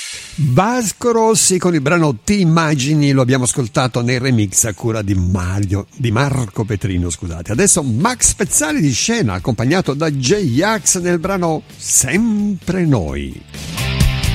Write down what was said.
Vasco Rossi con il brano Ti immagini, lo abbiamo ascoltato nei remix a cura di Marco Petrino, scusate. Adesso Max Pezzali di scena, accompagnato da J-Ax nel brano Sempre Noi.